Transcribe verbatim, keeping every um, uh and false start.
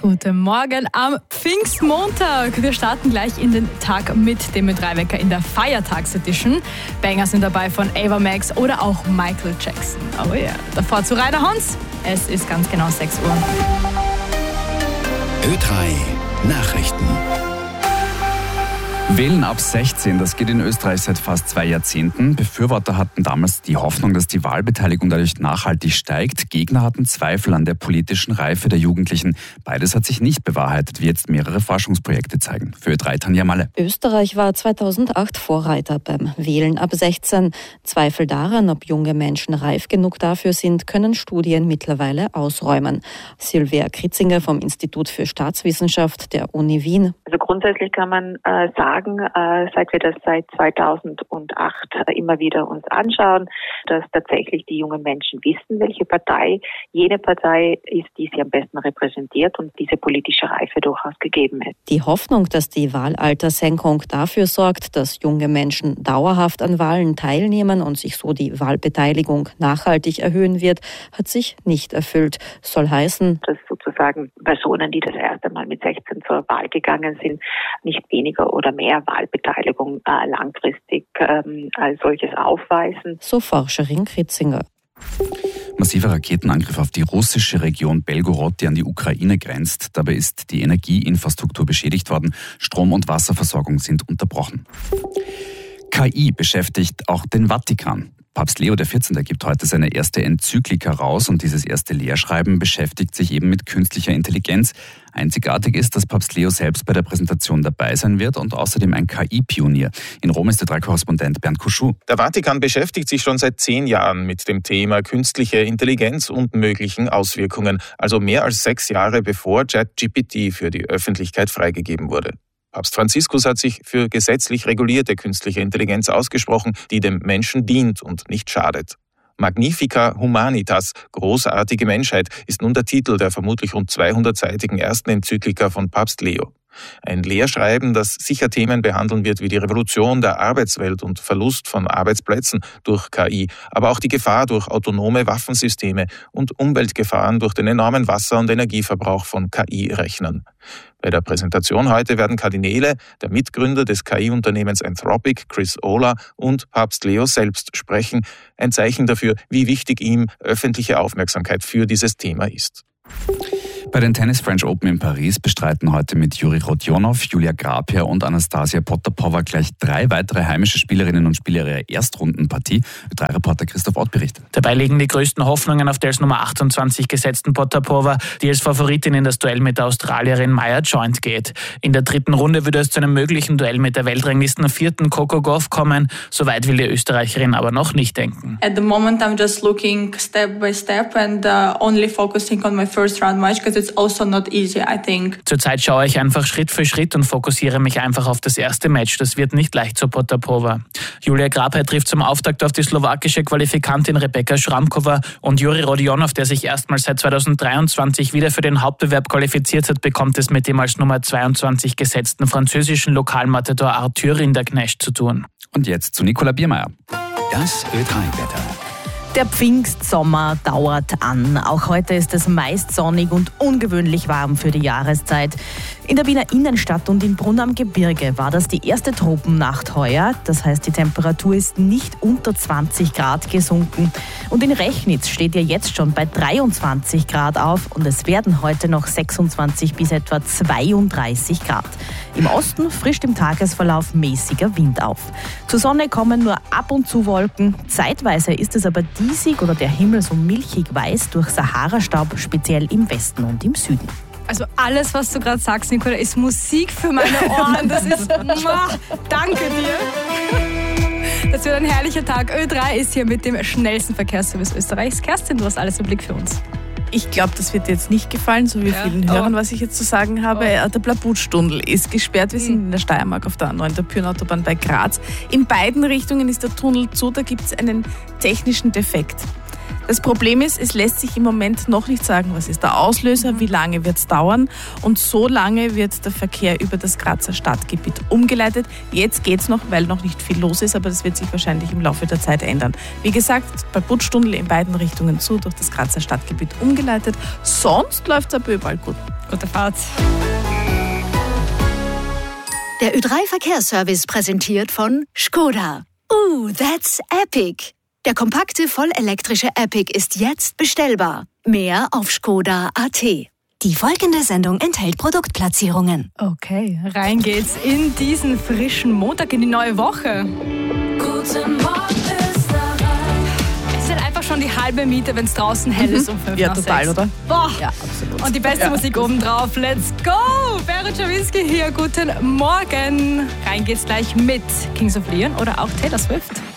Guten Morgen am Pfingstmontag. Wir starten gleich in den Tag mit dem Ö drei Wecker in der Feiertags-Edition. Banger sind dabei von Ava Max oder auch Michael Jackson. Oh ja. Davor zu Rainer Hans. Es ist ganz genau sechs Uhr. Ö drei Nachrichten. Wählen ab sechzehn, das geht in Österreich seit fast zwei Jahrzehnten. Befürworter hatten damals die Hoffnung, dass die Wahlbeteiligung dadurch nachhaltig steigt. Gegner hatten Zweifel an der politischen Reife der Jugendlichen. Beides hat sich nicht bewahrheitet, wie jetzt mehrere Forschungsprojekte zeigen. Für Ö drei Tanja Malle. Österreich war zweitausendacht Vorreiter beim Wählen ab sechzehn. Zweifel daran, ob junge Menschen reif genug dafür sind, können Studien mittlerweile ausräumen. Silvia Kritzinger vom Institut für Staatswissenschaft der Uni Wien. Also grundsätzlich kann man äh, sagen, äh, seit wir das seit zweitausendacht äh, immer wieder uns anschauen, dass tatsächlich die jungen Menschen wissen, welche Partei jene Partei ist, die sie am besten repräsentiert und diese politische Reife durchaus gegeben ist. Die Hoffnung, dass die Wahlaltersenkung dafür sorgt, dass junge Menschen dauerhaft an Wahlen teilnehmen und sich so die Wahlbeteiligung nachhaltig erhöhen wird, hat sich nicht erfüllt. Soll heißen, dass sozusagen Personen, die das erste Mal mit sechzehn zur Wahl gegangen sind, nicht weniger oder mehr Wahlbeteiligung äh, langfristig ähm, als solches aufweisen. So Forscherin Kritzinger. Massiver Raketenangriff auf die russische Region Belgorod, die an die Ukraine grenzt. Dabei ist die Energieinfrastruktur beschädigt worden. Strom- und Wasserversorgung sind unterbrochen. K I beschäftigt auch den Vatikan. Papst Leo der vierzehnte gibt heute seine erste Enzyklika raus und dieses erste Lehrschreiben beschäftigt sich eben mit künstlicher Intelligenz. Einzigartig ist, dass Papst Leo selbst bei der Präsentation dabei sein wird und außerdem ein K I-Pionier. In Rom ist der drei Korrespondent Bernd Kuschuh. Der Vatikan beschäftigt sich schon seit zehn Jahren mit dem Thema künstliche Intelligenz und möglichen Auswirkungen, also mehr als sechs Jahre bevor ChatGPT für die Öffentlichkeit freigegeben wurde. Papst Franziskus hat sich für gesetzlich regulierte künstliche Intelligenz ausgesprochen, die dem Menschen dient und nicht schadet. Magnifica Humanitas, großartige Menschheit, ist nun der Titel der vermutlich rund zweihundertseitigen ersten Enzyklika von Papst Leo. Ein Lehrschreiben, das sicher Themen behandeln wird wie die Revolution der Arbeitswelt und Verlust von Arbeitsplätzen durch K I, aber auch die Gefahr durch autonome Waffensysteme und Umweltgefahren durch den enormen Wasser- und Energieverbrauch von K I-Rechnern. Bei der Präsentation heute werden Kardinäle, der Mitgründer des K I-Unternehmens Anthropic, Chris Olah, und Papst Leo selbst sprechen. Ein Zeichen dafür, wie wichtig ihm öffentliche Aufmerksamkeit für dieses Thema ist. Bei den Tennis French Open in Paris bestreiten heute mit Juri Rodionov, Julia Grapia und Anastasia Potapova gleich drei weitere heimische Spielerinnen und Spieler ihrer Erstrundenpartie. Ö drei Reporter Christoph Ott berichtet. Dabei liegen die größten Hoffnungen auf der als Nummer achtundzwanzig gesetzten Potapova, die als Favoritin in das Duell mit der Australierin Maya Joint geht. In der dritten Runde würde es zu einem möglichen Duell mit der Weltranglisten vierten Coco Gauff kommen. Soweit will die Österreicherin aber noch nicht denken. At the moment I'm just looking step by step and uh, only focusing on my first round match because it's also not easy, I think. Zurzeit schaue ich einfach Schritt für Schritt und fokussiere mich einfach auf das erste Match. Das wird nicht leicht zur Potapova. Julia Grapia trifft zum Auftakt auf die slowakische Qualifikantin Rebeka Šramková und Juri Rodionov, der sich erstmals seit zweitausenddreiundzwanzig wieder für den Hauptbewerb qualifiziert hat, bekommt es mit dem als Nummer zweiundzwanzig gesetzten französischen Lokalmatador Arthur Rinderknecht zu tun. Und jetzt zu Nicola Biermeier. Das Ö drei Wetter. Der Pfingstsommer dauert an. Auch heute ist es meist sonnig und ungewöhnlich warm für die Jahreszeit. In der Wiener Innenstadt und in Brunn am Gebirge war das die erste Tropennacht heuer. Das heißt, die Temperatur ist nicht unter zwanzig Grad gesunken. Und in Rechnitz steht ihr jetzt schon bei dreiundzwanzig Grad auf und es werden heute noch sechsundzwanzig bis etwa zweiunddreißig Grad. Im Osten frischt im Tagesverlauf mäßiger Wind auf. Zur Sonne kommen nur ab und zu Wolken. Zeitweise ist es aber diesig oder der Himmel so milchig weiß durch Sahara-Staub, speziell im Westen und im Süden. Also alles, was du gerade sagst, Nicola, ist Musik für meine Ohren. Das ist... Danke dir. Das wird ein herrlicher Tag. Ö drei ist hier mit dem schnellsten Verkehrsservice Österreichs. Kerstin, du hast alles im Blick für uns. Ich glaube, das wird dir jetzt nicht gefallen, so wie ja. vielen Hörern, was ich jetzt zu sagen habe. Oh. Der Blabutstunnel ist gesperrt. Wir sind in der Steiermark auf der A neun, der Pyrnautobahn bei Graz. In beiden Richtungen ist der Tunnel zu, da gibt es einen technischen Defekt. Das Problem ist, es lässt sich im Moment noch nicht sagen, was ist der Auslöser, wie lange wird es dauern. Und so lange wird der Verkehr über das Grazer Stadtgebiet umgeleitet. Jetzt geht es noch, weil noch nicht viel los ist, aber das wird sich wahrscheinlich im Laufe der Zeit ändern. Wie gesagt, Balputstunnel in beiden Richtungen zu, durch das Grazer Stadtgebiet umgeleitet. Sonst läuft es aber überall gut. Gute Fahrt. Der Ö drei Verkehrsservice präsentiert von Skoda. Ooh, that's epic! Der kompakte, vollelektrische Epic ist jetzt bestellbar. Mehr auf skoda punkt a t. Die folgende Sendung enthält Produktplatzierungen. Okay, rein geht's in diesen frischen Montag, in die neue Woche. Guten Morgen, Österreich. Es ist halt einfach schon die halbe Miete, wenn es draußen hell ist um fünf Ja, nach total, sechs. oder? Boah. Ja, absolut. Und die beste Ja. Musik obendrauf. Let's go! Berit Schawinski hier, guten Morgen. Rein geht's gleich mit Kings of Leon oder auch Taylor Swift.